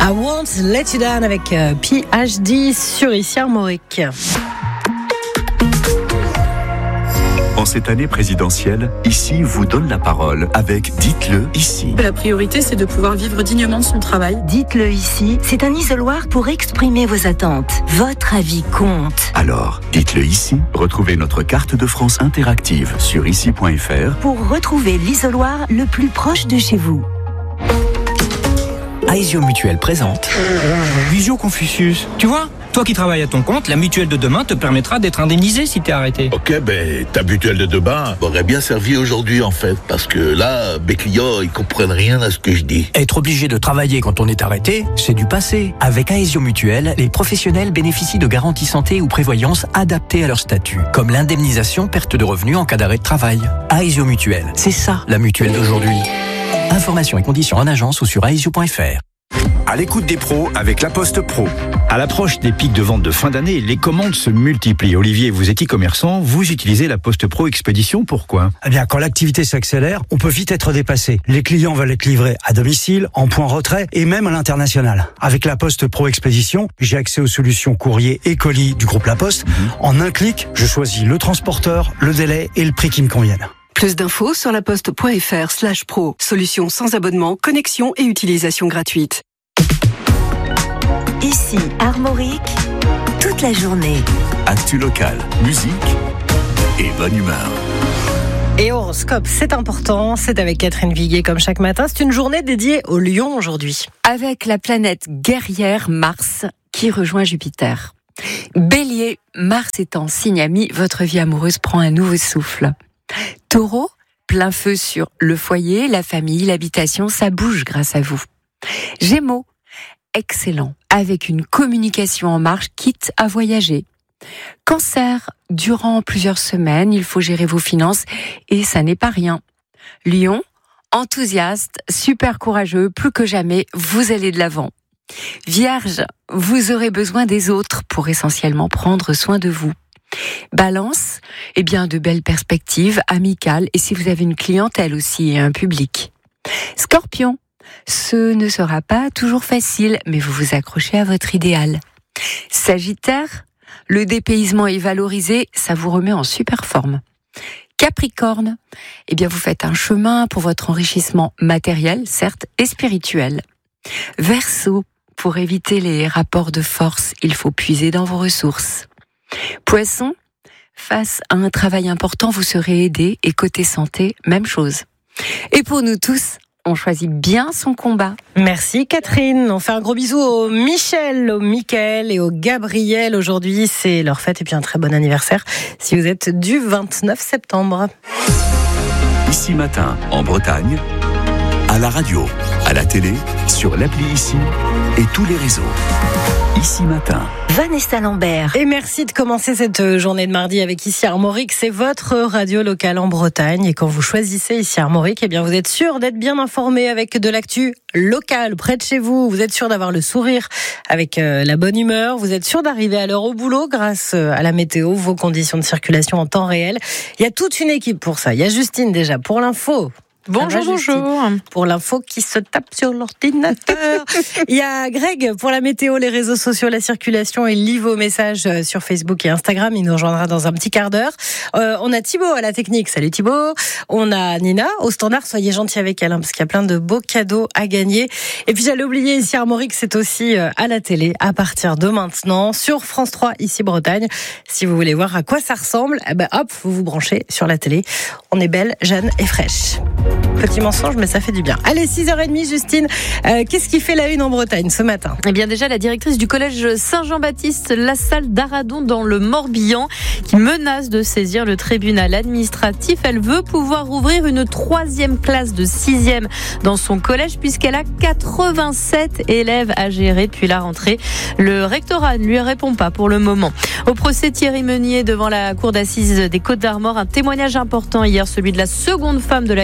I Won't Let You Down avec PhD sur Ici Armorique. En cette année présidentielle, Ici vous donne la parole avec Dites-le ici. La priorité, c'est de pouvoir vivre dignement de son travail. Dites-le ici, c'est un isoloir pour exprimer vos attentes. Votre avis compte. Alors, dites-le ici. Retrouvez notre carte de France interactive sur ici.fr pour retrouver l'isoloir le plus proche de chez vous. Aesio Mutuelle présente Visio Confucius. Tu vois, toi qui travailles à ton compte, la mutuelle de demain te permettra d'être indemnisé si t'es arrêté. Ok, ta mutuelle de demain m'aurait bien servi aujourd'hui en fait, parce que là, mes clients, ils comprennent rien à ce que je dis. Être obligé de travailler quand on est arrêté, c'est du passé. Avec Aesio Mutuelle, les professionnels bénéficient de garanties santé ou prévoyance adaptées à leur statut, comme l'indemnisation perte de revenus en cas d'arrêt de travail. Aesio Mutuelle, c'est ça la mutuelle d'aujourd'hui. Informations et conditions en agence ou sur aesio.fr. À l'écoute des pros avec La Poste Pro. À l'approche des pics de vente de fin d'année, les commandes se multiplient. Olivier, vous êtes e-commerçant, vous utilisez La Poste Pro Expédition, pourquoi ? Eh bien, quand l'activité s'accélère, on peut vite être dépassé. Les clients veulent être livrés à domicile, en point retrait et même à l'international. Avec La Poste Pro Expédition, j'ai accès aux solutions courrier et colis du groupe La Poste. En un clic, je choisis le transporteur, le délai et le prix qui me conviennent. Plus d'infos sur laposte.fr/pro. Solution sans abonnement, connexion et utilisation gratuite. Ici, Armorique, toute la journée. Actu locale, musique et bonne humeur. Et horoscope, c'est important, c'est avec Catherine Viguier comme chaque matin. C'est une journée dédiée au lion aujourd'hui. Avec la planète guerrière Mars qui rejoint Jupiter. Bélier, Mars est en signe ami, votre vie amoureuse prend un nouveau souffle. Taureau, plein feu sur le foyer, la famille, l'habitation, ça bouge grâce à vous. Gémeaux, excellent, avec une communication en marche, quitte à voyager. Cancer, durant plusieurs semaines, il faut gérer vos finances et ça n'est pas rien. Lion, enthousiaste, super courageux, plus que jamais, vous allez de l'avant. Vierge, vous aurez besoin des autres pour essentiellement prendre soin de vous. Balance, de belles perspectives amicales et si vous avez une clientèle aussi et un public. Scorpion, ce ne sera pas toujours facile, mais vous vous accrochez à votre idéal. Sagittaire, le dépaysement est valorisé, ça vous remet en super forme. Capricorne, vous faites un chemin pour votre enrichissement matériel, certes, et spirituel. Verseau, pour éviter les rapports de force, il faut puiser dans vos ressources. Poisson, face à un travail important, vous serez aidé et côté santé, même chose. Et pour nous tous, on choisit bien son combat. Merci Catherine. On fait un gros bisou au Michel, au Mickaël et au Gabriel. Aujourd'hui, c'est leur fête et puis un très bon anniversaire si vous êtes du 29 septembre. Ici matin, en Bretagne, à la radio, à la télé, sur l'appli Ici et tous les réseaux. Ici matin. Vanessa Lambert. Et merci de commencer cette journée de mardi avec Ici Armorique. C'est votre radio locale en Bretagne. Et quand vous choisissez Ici Armorique, vous êtes sûr d'être bien informé avec de l'actu locale près de chez vous. Vous êtes sûr d'avoir le sourire avec la bonne humeur. Vous êtes sûr d'arriver à l'heure au boulot grâce à la météo, vos conditions de circulation en temps réel. Il y a toute une équipe pour ça. Il y a Justine déjà pour l'info. Bonjour. Pour l'info qui se tape sur l'ordinateur. Il y a Greg pour la météo, les réseaux sociaux, la circulation et lit vos messages sur Facebook et Instagram. Il nous rejoindra dans un petit quart d'heure. On a Thibaut à la technique. Salut Thibaut. On a Nina au standard. Soyez gentils avec elle parce qu'il y a plein de beaux cadeaux à gagner. Et puis j'allais oublier, Ici Armorique, c'est aussi à la télé à partir de maintenant sur France 3 Ici Bretagne. Si vous voulez voir à quoi ça ressemble, vous vous branchez sur la télé. On est belle, jeune et fraîche. Petit mensonge, mais ça fait du bien. Allez, 6h30, Justine. Qu'est-ce qui fait la une en Bretagne ce matin ? Déjà, la directrice du collège Saint-Jean-Baptiste Lassalle d'Aradon dans le Morbihan qui menace de saisir le tribunal administratif. Elle veut pouvoir ouvrir une 3e classe de 6e dans son collège puisqu'elle a 87 élèves à gérer depuis la rentrée. Le rectorat ne lui répond pas pour le moment. Au procès Thierry Meunier devant la cour d'assises des Côtes-d'Armor, un témoignage important hier, celui de la seconde femme de l'accusé.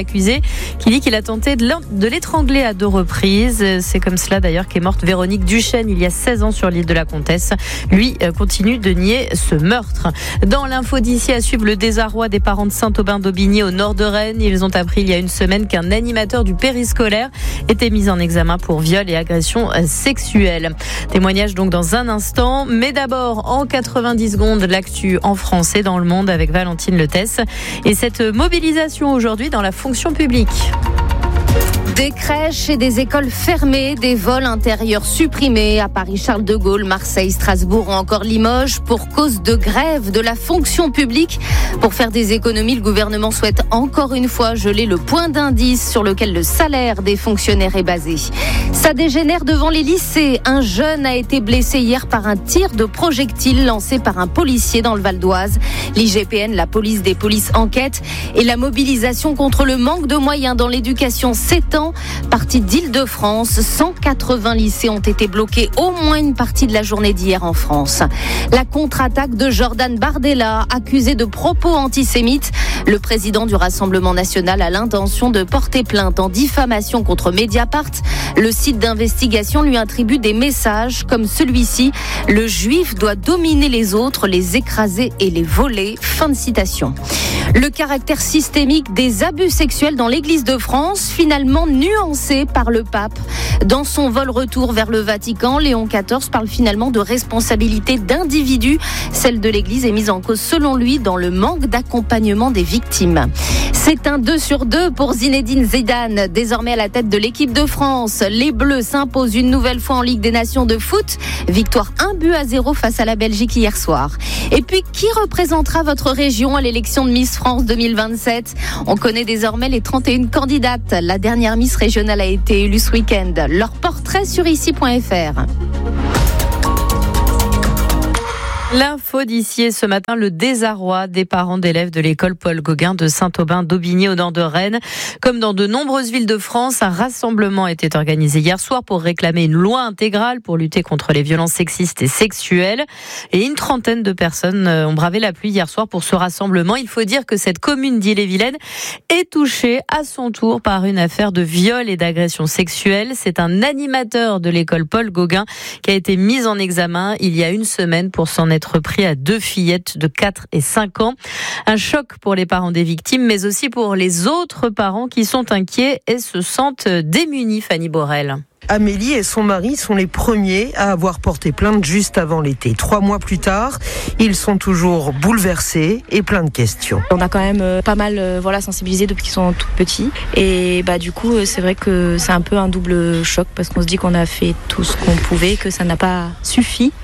qui dit qu'il a tenté de l'étrangler à 2 reprises. C'est comme cela d'ailleurs qu'est morte Véronique Duchesne il y a 16 ans sur l'île de la Comtesse. Lui continue de nier ce meurtre. Dans l'info d'ici, à suivre le désarroi des parents de Saint-Aubin-d'Aubigné au nord de Rennes. Ils ont appris il y a une semaine qu'un animateur du périscolaire était mis en examen pour viol et agression sexuelle. Témoignage donc dans un instant, mais d'abord en 90 secondes, l'actu en français dans le monde avec Valentine Letesse et cette mobilisation aujourd'hui dans la fonction publique. Des crèches et des écoles fermées, des vols intérieurs supprimés à Paris, Charles de Gaulle, Marseille, Strasbourg ou encore Limoges pour cause de grève de la fonction publique. Pour faire des économies, le gouvernement souhaite encore une fois geler le point d'indice sur lequel le salaire des fonctionnaires est basé. Ça dégénère devant les lycées. Un jeune a été blessé hier par un tir de projectile lancé par un policier dans le Val d'Oise. L'IGPN, la police des polices, enquête et la mobilisation contre le manque de moyens dans l'éducation s'étend. Partie d'Île-de-France, 180 lycées ont été bloqués au moins une partie de la journée d'hier en France. La contre-attaque de Jordan Bardella, accusé de propos antisémites. Le président du Rassemblement national a l'intention de porter plainte en diffamation contre Mediapart. Le site d'investigation lui attribue des messages comme celui-ci. Le juif doit dominer les autres, les écraser et les voler. Fin de citation. Le caractère systémique des abus sexuels dans l'Église de France, finalement nuancé par le pape. Dans son vol retour vers le Vatican, Léon XIV parle finalement de responsabilité d'individus. Celle de l'Église est mise en cause selon lui dans le manque d'accompagnement des victimes. C'est un 2-sur-2 pour Zinedine Zidane, désormais à la tête de l'équipe de France. Les Bleus s'imposent une nouvelle fois en Ligue des Nations de foot. Victoire 1-0 face à la Belgique hier soir. Et puis, qui représentera votre région à l'élection de Miss France 2027 ? On connaît désormais les 31 candidates. La dernière Miss régionale a été élue ce week-end. Leur portrait sur ici.fr. L'info d'ici ce matin, le désarroi des parents d'élèves de l'école Paul Gauguin de Saint-Aubin-d'Aubigné au nord de Rennes. Comme dans de nombreuses villes de France, un rassemblement était organisé hier soir pour réclamer une loi intégrale pour lutter contre les violences sexistes et sexuelles. Et une trentaine de personnes ont bravé la pluie hier soir pour ce rassemblement. Il faut dire que cette commune d'Ille-et-Vilaine est touchée à son tour par une affaire de viol et d'agression sexuelle. C'est un animateur de l'école Paul Gauguin qui a été mis en examen il y a une semaine pour s'en être pris à 2 fillettes de 4 et 5 ans. Un choc pour les parents des victimes, mais aussi pour les autres parents qui sont inquiets et se sentent démunis, Fanny Borel. Amélie et son mari sont les premiers à avoir porté plainte juste avant l'été. 3 mois plus tard, ils sont toujours bouleversés et plein de questions. On a quand même pas mal sensibilisé depuis qu'ils sont tout petits. Et du coup, c'est vrai que c'est un peu un double choc parce qu'on se dit qu'on a fait tout ce qu'on pouvait, que ça n'a pas suffi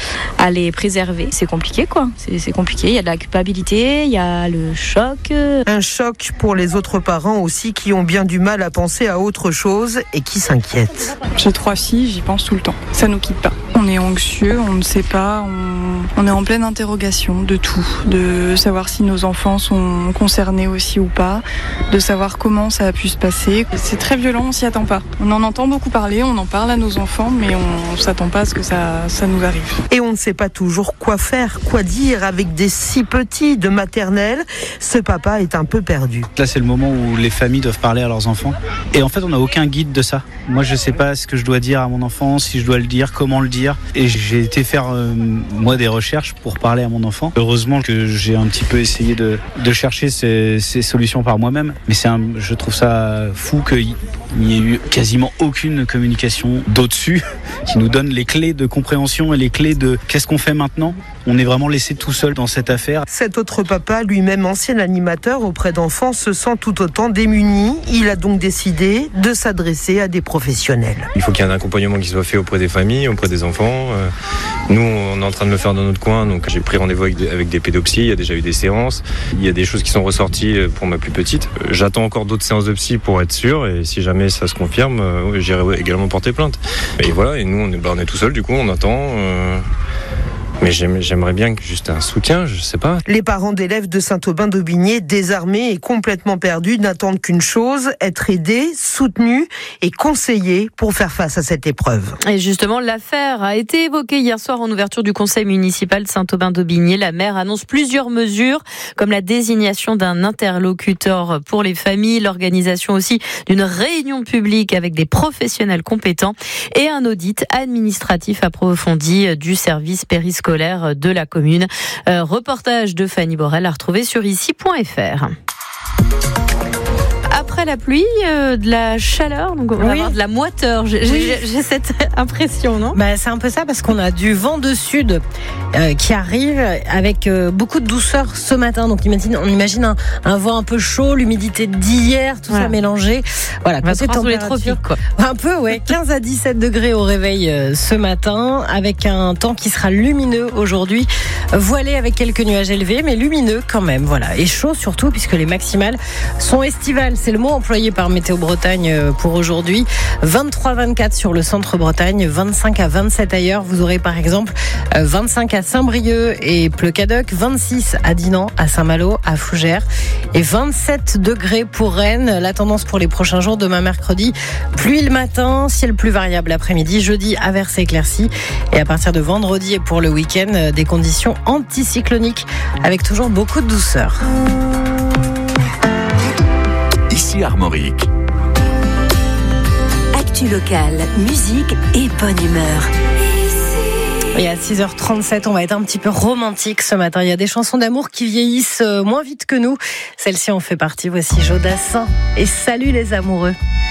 à les préserver. C'est compliqué quoi, c'est compliqué. Il y a de la culpabilité, il y a le choc. Un choc pour les autres parents aussi qui ont bien du mal à penser à autre chose et qui s'inquiètent. J'ai 3 filles, j'y pense tout le temps. Ça nous quitte pas. On est anxieux, on ne sait pas, on est en pleine interrogation de tout, de savoir si nos enfants sont concernés aussi ou pas, de savoir comment ça a pu se passer. C'est très violent, on s'y attend pas. On en entend beaucoup parler, on en parle à nos enfants, mais on s'attend pas à ce que ça nous arrive. Et on ne sait pas toujours quoi faire, quoi dire avec des si petits de maternelle. Ce papa est un peu perdu. Là, c'est le moment où les familles doivent parler à leurs enfants. Et en fait, on n'a aucun guide de ça. Moi, je sais pas ce que je dois dire à mon enfant, si je dois le dire, comment le dire. Et j'ai été faire, moi, des recherches pour parler à mon enfant. Heureusement que j'ai un petit peu essayé de chercher ces solutions par moi-même. Mais je trouve ça fou qu'il n'y ait eu quasiment aucune communication d'au-dessus qui nous donne les clés de compréhension et les clés de qu'est-ce qu'on fait maintenant. On est vraiment laissé tout seul dans cette affaire. Cet autre papa, lui-même ancien animateur auprès d'enfants, se sent tout autant démuni. Il a donc décidé de s'adresser à des professionnels. Il faut qu'il y ait un accompagnement qui soit fait auprès des familles, auprès des enfants. Nous, on est en train de le faire dans notre coin, donc j'ai pris rendez-vous avec des pédopsies, il y a déjà eu des séances. Il y a des choses qui sont ressorties pour ma plus petite. J'attends encore d'autres séances de psy pour être sûr, et si jamais ça se confirme, j'irai également porter plainte. Et voilà, et nous, on est tout seul, du coup, on attend. Mais j'aimerais bien que juste un soutien, je sais pas. Les parents d'élèves de Saint-Aubin-d'Aubigné, désarmés et complètement perdus, n'attendent qu'une chose, être aidés, soutenus et conseillés pour faire face à cette épreuve. Et justement, l'affaire a été évoquée hier soir en ouverture du conseil municipal de Saint-Aubin-d'Aubigné. La maire annonce plusieurs mesures, comme la désignation d'un interlocuteur pour les familles, l'organisation aussi d'une réunion publique avec des professionnels compétents et un audit administratif approfondi du service périscolaire de la commune. Reportage de Fanny Borel à retrouver sur ici.fr. Après la pluie, de la chaleur, donc on va avoir de la moiteur. J'ai cette impression, non ? C'est un peu ça, parce qu'on a du vent de sud qui arrive avec beaucoup de douceur ce matin. Donc on imagine un vent un peu chaud, l'humidité d'hier, tout ça mélangé. Voilà, on va se croire sous les tropiques, quoi. Un peu, ouais. 15 à 17 degrés au réveil ce matin, avec un temps qui sera lumineux aujourd'hui, voilé avec quelques nuages élevés, mais lumineux quand même. Voilà, et chaud surtout, puisque les maximales sont estivales. C'est le mot employé par Météo Bretagne pour aujourd'hui. 23-24 sur le centre Bretagne, 25 à 27 ailleurs. Vous aurez par exemple 25 à Saint-Brieuc et Pleuc-Cadoc, 26 à Dinan, à Saint-Malo, à Fougères et 27 degrés pour Rennes. La tendance pour les prochains jours, demain mercredi, pluie le matin, ciel plus variable l'après-midi, jeudi averse éclaircie et à partir de vendredi et pour le week-end, des conditions anticycloniques avec toujours beaucoup de douceur. Ici Armorique. Actu locale, musique et bonne humeur. Et à 6h37, on va être un petit peu romantique ce matin. Il y a des chansons d'amour qui vieillissent moins vite que nous. Celle-ci en fait partie. Voici Jodassin et Salut les amoureux.